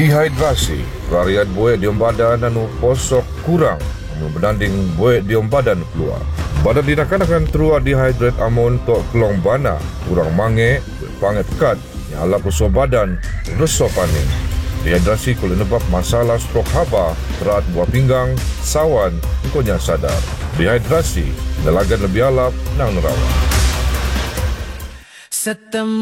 Dehidrasi, varian buih diom badan anu posok kurang berbanding buih diom badan keluar. Badan dinakan terua dehydrate amun tok kelong bana, kurang mange, pangat pekat, nyala pesuh badan, resop paning. Dehidrasi boleh menyebab masalah strok haba, berat buah pinggang, sawan, engkaunya sadar. Dehidrasi, nelagan lebih alap, nang nerawat.